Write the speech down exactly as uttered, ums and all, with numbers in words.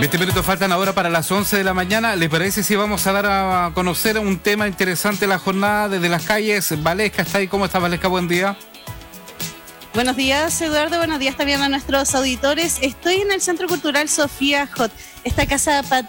veinte minutos faltan ahora para las once de la mañana. ¿Les parece si vamos a dar a conocer un tema interesante de la jornada desde las calles? Valesca está ahí. ¿Cómo está, Valesca? Buen día. Buenos días, Eduardo. Buenos días también a nuestros auditores. Estoy en el Centro Cultural Sofía Hot, esta casa